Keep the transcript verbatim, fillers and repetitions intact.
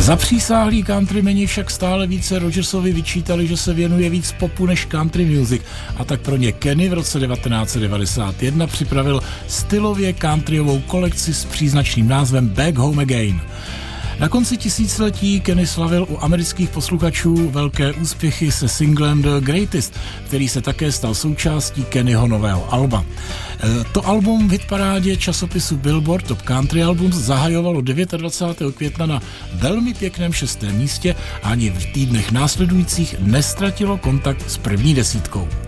Zapřísáhlí countrymeni však stále více Rogersovi vyčítali, že se věnuje víc popu než country music, a tak pro ně Kenny v roce devatenáct set devadesát jedna připravil stylově countryovou kolekci s příznačným názvem Back Home Again. Na konci tisíciletí Kenny slavil u amerických posluchačů velké úspěchy se singlem The Greatest, který se také stal součástí Kennyho nového alba. To album v hitparádě časopisu Billboard Top Country Albums zahajovalo dvacátého devátého května na velmi pěkném šestém místě a ani v týdnech následujících nestratilo kontakt s první desítkou.